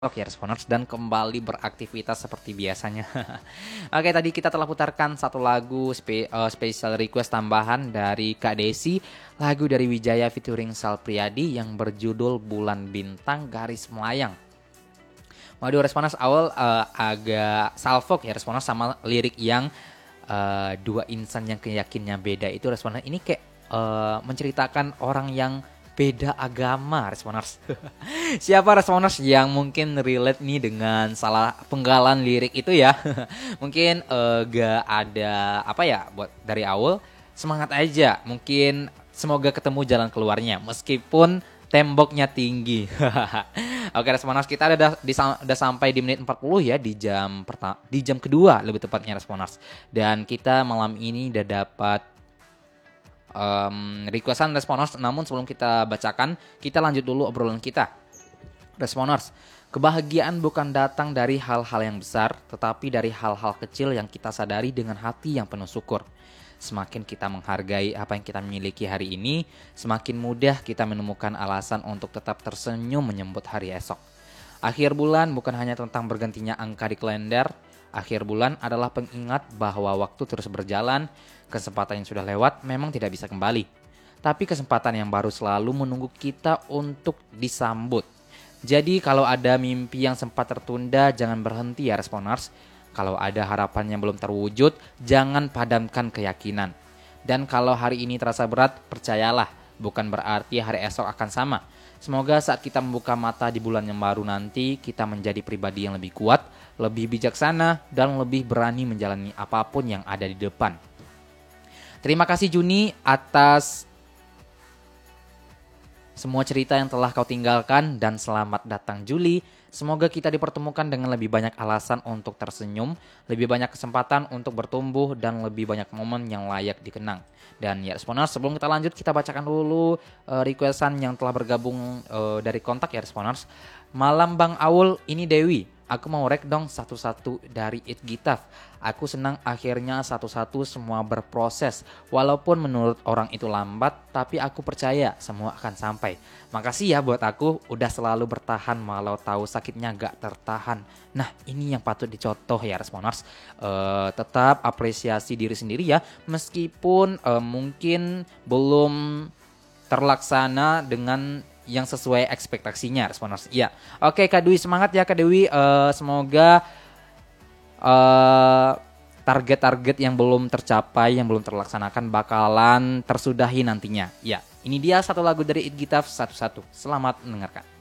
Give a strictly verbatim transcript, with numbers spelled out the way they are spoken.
Oke, Responers dan kembali beraktivitas seperti biasanya. Oke, tadi kita telah putarkan satu lagu spe, uh, special request tambahan dari Kak Desi, lagu dari Wijaya featuring Sal Priadi yang berjudul Bulan Bintang Garis Melayang. Waduh, Responers awal uh, agak salfok ya Responers sama lirik yang uh, dua insan yang keyakinannya beda itu Responers ini kayak uh, menceritakan orang yang beda agama Responers. Siapa Responers yang mungkin relate nih dengan salah penggalan lirik itu ya? Mungkin uh, gak ada apa ya buat dari awal semangat aja. Mungkin semoga ketemu jalan keluarnya meskipun temboknya tinggi. Oke, Responers kita udah di, udah sampai di menit empat puluh ya di jam pertama di jam kedua lebih tepatnya Responers. Dan kita malam ini udah dapat um, requestan Responers, namun sebelum kita bacakan, kita lanjut dulu obrolan kita. Responers, kebahagiaan bukan datang dari hal-hal yang besar, tetapi dari hal-hal kecil yang kita sadari dengan hati yang penuh syukur. Semakin kita menghargai apa yang kita miliki hari ini, semakin mudah kita menemukan alasan untuk tetap tersenyum menyambut hari esok. Akhir bulan bukan hanya tentang bergantinya angka di kalender, akhir bulan adalah pengingat bahwa waktu terus berjalan, kesempatan yang sudah lewat memang tidak bisa kembali. Tapi kesempatan yang baru selalu menunggu kita untuk disambut. Jadi kalau ada mimpi yang sempat tertunda, jangan berhenti ya Responers. Kalau ada harapan yang belum terwujud, jangan padamkan keyakinan. Dan kalau hari ini terasa berat, percayalah, bukan berarti hari esok akan sama. Semoga saat kita membuka mata di bulan yang baru nanti, kita menjadi pribadi yang lebih kuat, lebih bijaksana, dan lebih berani menjalani apapun yang ada di depan. Terima kasih Juni atas semua cerita yang telah kau tinggalkan dan selamat datang Juli. Semoga kita dipertemukan dengan lebih banyak alasan untuk tersenyum, lebih banyak kesempatan untuk bertumbuh, dan lebih banyak momen yang layak dikenang. Dan ya Responers, sebelum kita lanjut kita bacakan dulu uh, requestan yang telah bergabung uh, dari kontak ya Responers. Malam Bang Aul, ini Dewi. Aku mau rek dong satu-satu dari It Gitaf. Aku senang akhirnya satu-satu semua berproses. Walaupun menurut orang itu lambat, tapi aku percaya semua akan sampai. Makasih ya buat aku udah selalu bertahan walau tahu sakitnya gak tertahan. Nah ini yang patut dicontoh ya Responers. Uh, tetap apresiasi diri sendiri ya. Meskipun uh, mungkin belum terlaksana dengan yang sesuai ekspektasinya Responers. Iya. Oke Kak Dewi, semangat ya Kak Dewi. Uh, semoga uh, target-target yang belum tercapai, yang belum terlaksanakan bakalan tersudahi nantinya. Ya, ini dia satu lagu dari It Gitaf satu-satu. Selamat mendengarkan.